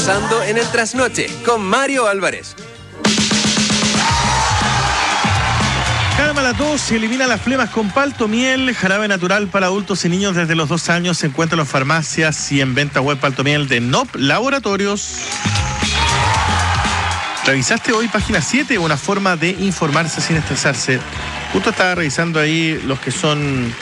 Pasando en el trasnoche con Mario Álvarez. Calma la tos, se elimina las flemas con Paltomiel, jarabe natural para adultos y niños desde los 2 años. Se encuentra en las farmacias y en venta web Paltomiel de NOP Laboratorios. ¿Revisaste hoy página 7? Una forma de informarse sin estresarse. Justo estaba revisando ahí los que son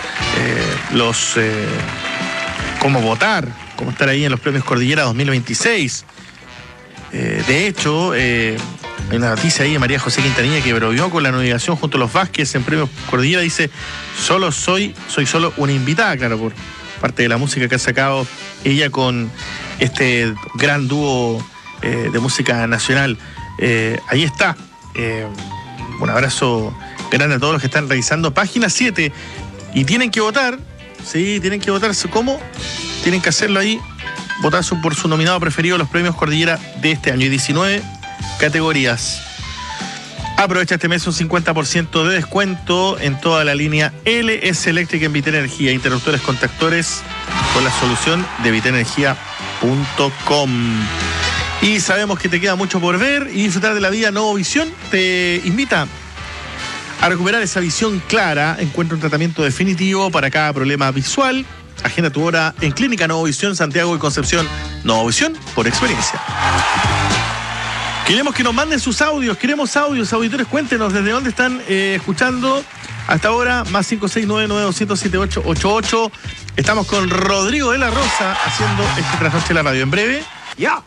cómo votar, cómo estar ahí en los premios Cordillera 2026. De hecho, hay una noticia ahí de María José Quintanilla que bromeó con la navegación junto a los Vázquez en premios Cordillera. Dice, soy solo una invitada, claro, por parte de la música que ha sacado ella con este gran dúo de música nacional. Ahí está. Un abrazo grande a todos los que están revisando página 7 y tienen que votar. Sí, tienen que votar. ¿Cómo? Tienen que hacerlo ahí, votar por su nominado preferido a los premios Cordillera de este año. Y 19 categorías. Aprovecha este mes un 50% de descuento en toda la línea LS Eléctrica en Vitenergia. Interruptores contactores con la solución de vitenergia.com. Y sabemos que te queda mucho por ver y disfrutar de la vida. Novovisión te invita a recuperar esa visión clara. Encuentra un tratamiento definitivo para cada problema visual. Agenda tu hora en Clínica Novovisión, Santiago y Concepción. Novovisión por experiencia. Queremos que nos manden sus audios. Queremos audios. Auditores, cuéntenos desde dónde están escuchando hasta ahora. Más 569-9200-7888. Estamos con Rodrigo de la Rosa haciendo este trasnoche de la radio. En breve. ¡Ya!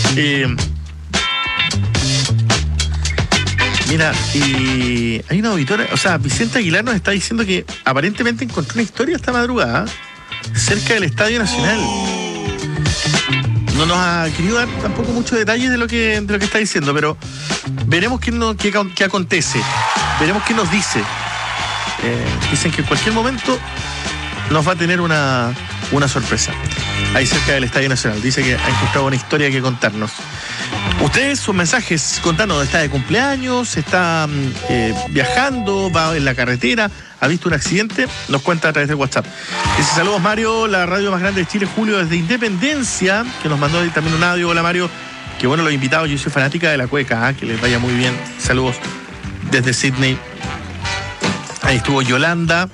Mira, y hay una auditora, o sea, Vicente Aguilar nos está diciendo que aparentemente encontró una historia esta madrugada cerca del Estadio Nacional. No nos ha querido dar tampoco muchos detalles de lo que está diciendo, pero veremos qué acontece, veremos qué nos dice. Dicen que en cualquier momento nos va a tener una sorpresa ahí cerca del Estadio Nacional. Dice que ha encontrado una historia que contarnos. Ustedes, sus mensajes, contanos, está de cumpleaños, está viajando, va en la carretera, ha visto un accidente, nos cuenta a través de WhatsApp. Dice, saludos Mario, la radio más grande de Chile, Julio desde Independencia, que nos mandó ahí también un audio. Hola Mario, que bueno los invitados, yo soy fanática de la cueca, que les vaya muy bien. Saludos desde Sydney. Ahí estuvo Yolanda.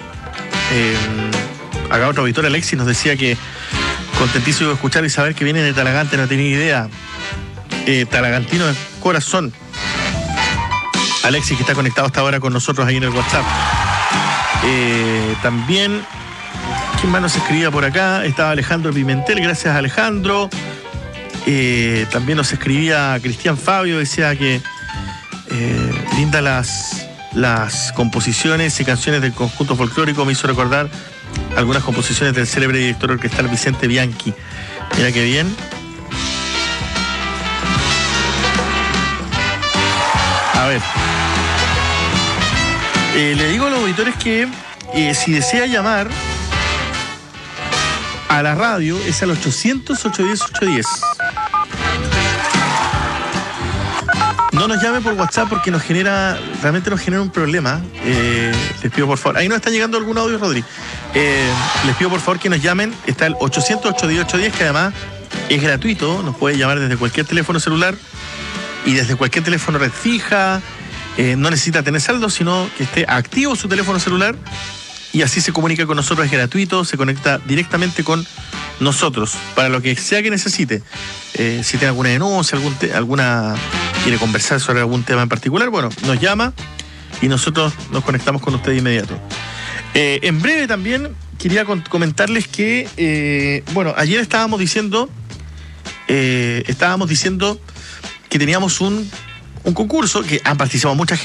Acá otro auditor, Alexis, nos decía que contentísimo de escuchar y saber que viene de Talagante, no tenía idea. Talagantino de corazón. Alexis, que está conectado hasta ahora con nosotros ahí en el WhatsApp. También, ¿quién más nos escribía por acá? Estaba Alejandro Pimentel, gracias a Alejandro. También nos escribía Cristian Fabio, decía que linda las composiciones y canciones del conjunto folclórico, me hizo recordar algunas composiciones del célebre director orquestal Vicente Bianchi. Mira qué bien. A ver, le digo a los auditores que si desea llamar a la radio es al 800-810-810. No nos llame por WhatsApp porque realmente nos genera un problema. Les pido por favor, ahí nos está llegando algún audio, Rodri. Les pido por favor que nos llamen. Está el 800-810-810, que además es gratuito, nos puede llamar desde cualquier teléfono celular y desde cualquier teléfono red fija. No necesita tener saldo, sino que esté activo su teléfono celular y así se comunica con nosotros, es gratuito, se conecta directamente con nosotros para lo que sea que necesite. Si tiene alguna denuncia, quiere conversar sobre algún tema en particular, bueno, nos llama y nosotros nos conectamos con usted de inmediato. En breve también quería comentarles que, ayer estábamos diciendo que teníamos un concurso que han participado mucha gente.